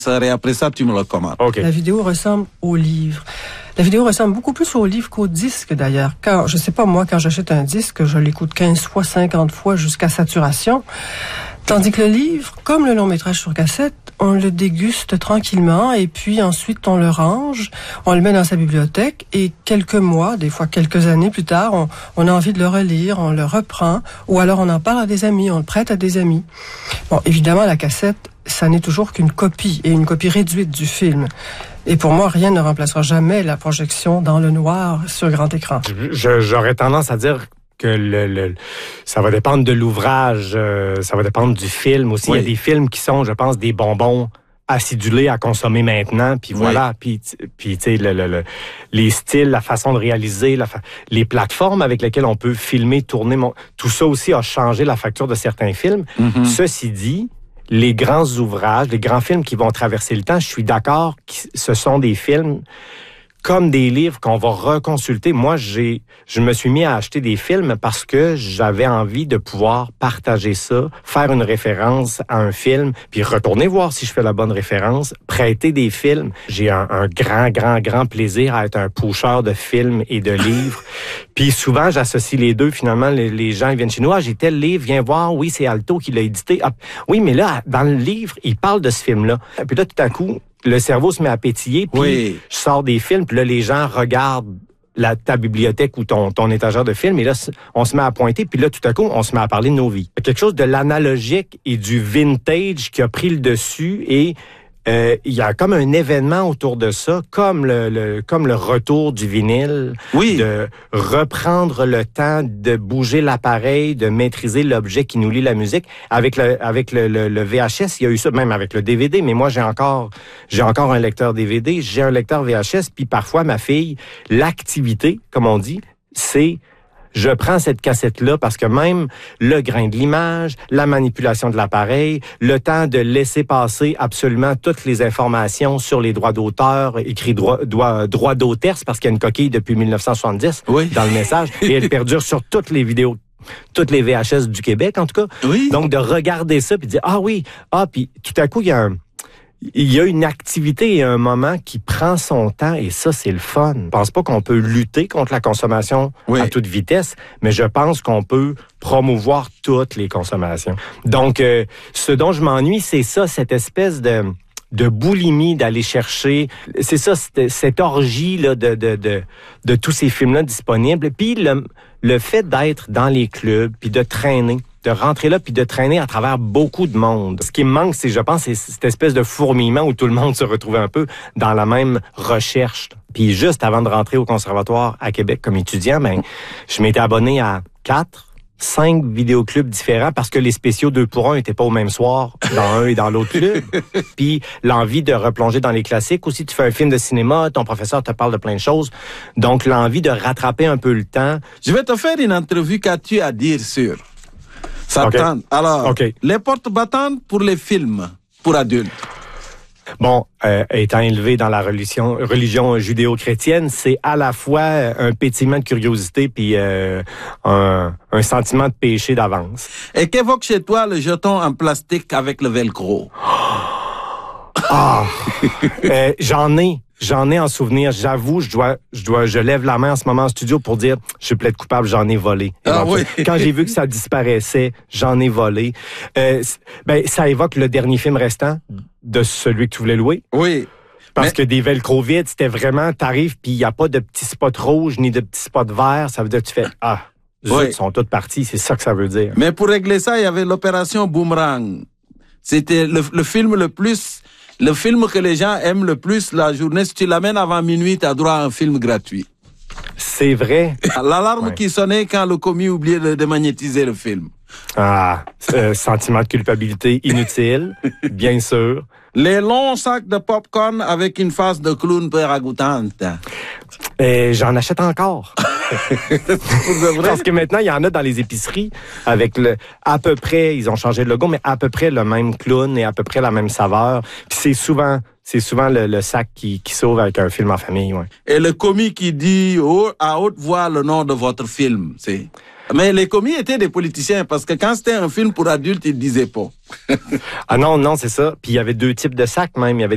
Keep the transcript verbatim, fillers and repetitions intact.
Et après ça, tu me le commandes. Okay. La vidéo ressemble au livre. La vidéo ressemble beaucoup plus au livre qu'au disque, d'ailleurs. Quand, je sais pas, moi, quand j'achète un disque, je l'écoute quinze fois, cinquante fois jusqu'à saturation. Tandis que le livre, comme le long métrage sur cassette, on le déguste tranquillement et puis ensuite on le range, on le met dans sa bibliothèque et quelques mois, des fois quelques années plus tard, on, on a envie de le relire, on le reprend ou alors on en parle à des amis, on le prête à des amis. Bon, évidemment, la cassette, ça n'est toujours qu'une copie et une copie réduite du film. Et pour moi, rien ne remplacera jamais la projection dans le noir sur grand écran. Je, j'aurais tendance à dire que le, le, ça va dépendre de l'ouvrage, euh, ça va dépendre du film aussi. Oui. Il y a des films qui sont, je pense, des bonbons acidulés à consommer maintenant, puis voilà, oui. puis puis tu sais le, le, le, les styles, la façon de réaliser, la fa- les plateformes avec lesquelles on peut filmer, tourner, mon, tout ça aussi a changé la facture de certains films. Mm-hmm. Ceci dit, les grands ouvrages, les grands films qui vont traverser le temps, je suis d'accord que ce sont des films comme des livres qu'on va reconsulter. Moi, j'ai, je me suis mis à acheter des films parce que j'avais envie de pouvoir partager ça, faire une référence à un film, puis retourner voir si je fais la bonne référence, prêter des films. J'ai un, un grand, grand, grand plaisir à être un poucheur de films et de livres. Puis souvent, j'associe les deux. Finalement, les, les gens ils viennent chez nous. Ah, j'ai tel livre, viens voir. Oui, c'est Alto qui l'a édité. Ah, oui, mais là, dans le livre, il parle de ce film-là. Puis là, tout à coup, le cerveau se met à pétiller, puis oui. je sors des films, puis là, les gens regardent la, ta bibliothèque ou ton, ton étagère de films, et là, on se met à pointer, puis là, tout à coup, on se met à parler de nos vies. Quelque chose de l'analogique et du vintage qui a pris le dessus, et euh, il y a comme un événement autour de ça, comme le, le comme le retour du vinyle, oui. de reprendre le temps de bouger l'appareil, de maîtriser l'objet qui nous lie la musique. Avec le avec le, le, le V H S, il y a eu ça même avec le D V D, mais moi j'ai encore j'ai encore un lecteur D V D, j'ai un lecteur V H S, puis parfois ma fille, l'activité, comme on dit, c'est je prends cette cassette-là parce que même le grain de l'image, la manipulation de l'appareil, le temps de laisser passer absolument toutes les informations sur les droits d'auteur, écrit droit, droit, droit d'auteur, parce qu'il y a une coquille depuis dix-neuf cent soixante-dix oui. dans le message, et elle perdure sur toutes les vidéos, toutes les V H S du Québec, en tout cas. Oui. Donc, de regarder ça puis de dire, ah oui, ah, puis tout à coup, il y a un... Il y a une activité et un moment qui prend son temps et ça, c'est le fun. Je pense pas qu'on peut lutter contre la consommation oui. à toute vitesse, mais je pense qu'on peut promouvoir toutes les consommations. Donc, euh, ce dont je m'ennuie, c'est ça, cette espèce de... de boulimie, d'aller chercher, c'est ça, cette, cette orgie là de de de de tous ces films-là disponibles. Puis le le fait d'être dans les clubs, puis de traîner, de rentrer là, puis de traîner à travers beaucoup de monde. Ce qui me manque, c'est, je pense, c'est cette espèce de fourmillement où tout le monde se retrouve un peu dans la même recherche. Puis juste avant de rentrer au conservatoire à Québec comme étudiant, ben je m'étais abonné à quatre. cinq vidéoclubs différents parce que les spéciaux deux pour un étaient pas au même soir dans un et dans l'autre club. Puis l'envie de replonger dans les classiques. Aussi, tu fais un film de cinéma, ton professeur te parle de plein de choses. Donc, l'envie de rattraper un peu le temps. Je vais te faire une entrevue. Qu'as-tu à dire sur ça? Okay. Alors, okay. Les portes battantes pour les films pour adultes. Bon, euh, étant élevé dans la religion, religion judéo-chrétienne, c'est à la fois un pétillement de curiosité puis euh, un, un sentiment de péché d'avance. Et qu'évoque chez toi le jeton en plastique avec le velcro? Ah, euh, j'en ai. J'en ai en souvenir. J'avoue, je dois, je dois, je lève la main en ce moment en studio pour dire, je plaide coupable, j'en ai volé. Ah oui. Quand j'ai vu que ça disparaissait, j'en ai volé. Euh, ben, ça évoque le dernier film restant de celui que tu voulais louer. Oui. Parce mais... que des velcro vides, c'était vraiment, t'arrives puis il y a pas de petits spots rouges ni de petits spots verts. Ça veut dire que tu fais, ah, zut, oui. Ils sont toutes parties. C'est ça que ça veut dire. Mais pour régler ça, il y avait l'opération Boomerang. C'était le, le film le plus, le film que les gens aiment le plus la journée. Si tu l'amènes avant minuit, tu as droit à un film gratuit. C'est vrai. L'alarme ouais. qui sonnait quand le commis oubliait de démagnétiser le film. Ah, euh, sentiment de culpabilité inutile, bien sûr. Les longs sacs de popcorn avec une face de clown peu ragoûtante. Et j'en achète encore. Parce que maintenant, il y en a dans les épiceries avec le à peu près, ils ont changé de logo, mais à peu près le même clown et à peu près la même saveur. Puis c'est souvent, c'est souvent le, le sac qui, qui sauve avec un film en famille. Ouais. Et le commis qui dit haut, à haute voix le nom de votre film, c'est... Mais les commis étaient des politiciens, parce que quand c'était un film pour adultes, ils ne disaient pas. Ah non, non, c'est ça. Puis il y avait deux types de sacs même. Il y avait